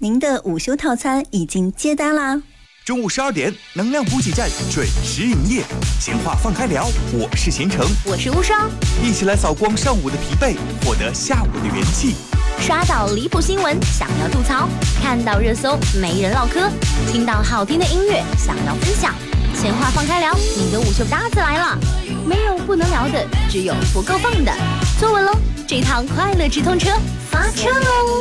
您的午休套餐已经接单啦。 中午12点，能量补给站准时营业。闲话放开聊，我是贤成， 我是无双， 一起来扫光上午的疲惫，获得下午的元气。 刷到离谱新闻，想要吐槽；看到热搜，没人唠嗑；听到好听的音乐，想要分享。闲话放开聊，你的午休搭子来了。没有不能聊的，只有不够放的。坐稳喽，这趟快乐直通车发车喽！